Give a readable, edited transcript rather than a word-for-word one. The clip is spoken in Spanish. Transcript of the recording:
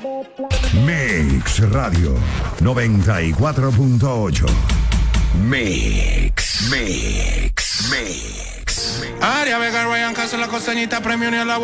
Mix Radio 94.8. Mix. Aria Vega, Ryan Castro, la costeñita, premio ni a la